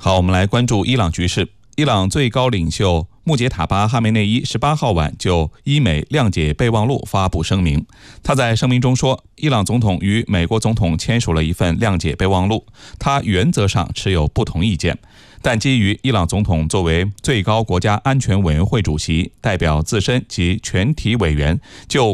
好，我们来关注伊朗局势。伊朗最高领袖穆杰塔巴·哈梅内伊18号晚就伊美谅解备忘录发布声明。他在声明中说，伊朗总统与美国总统签署了一份谅解备忘录，他原则上持有不同意见，但基于伊朗总统作为最高国家安全委员会主席，代表自身及全体委员就